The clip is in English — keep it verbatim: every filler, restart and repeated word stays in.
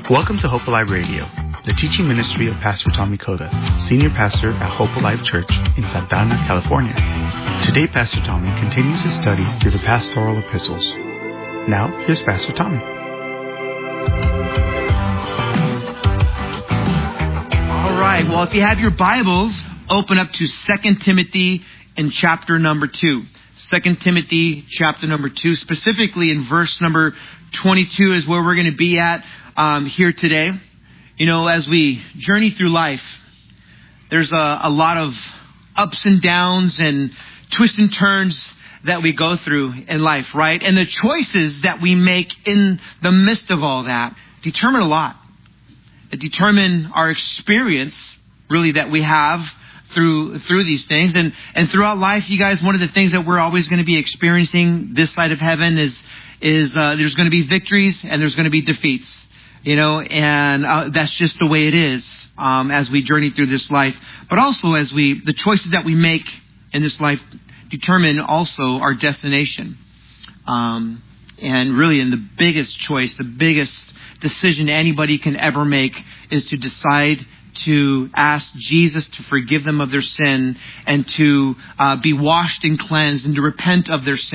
Welcome to Hope Alive Radio, the teaching ministry of Pastor Tommy Koda, Senior Pastor at Hope Alive Church in Santa Ana, California. Today, Pastor Tommy continues his study through the pastoral epistles. Now, here's Pastor Tommy. All right, well, if you have your Bibles, open up to Second Timothy in chapter number two. Second Timothy chapter number two, specifically in verse number twenty-two is where we're going to be at um, here today. You know, as we journey through life, there's a, a lot of ups and downs and twists and turns that we go through in life, right? And the choices that we make in the midst of all that determine a lot. It determine our experience, really, that we have through through these things. And, and throughout life, you guys, one of the things that we're always going to be experiencing this side of heaven is, is uh, there's going to be victories and there's going to be defeats. You know, and uh, that's just the way it is um, as we journey through this life. But also as we, the choices that we make in this life determine also our destination. Um, and really, in the biggest choice, the biggest decision anybody can ever make is to decide to ask Jesus to forgive them of their sin and to uh, be washed and cleansed and to repent of their sin.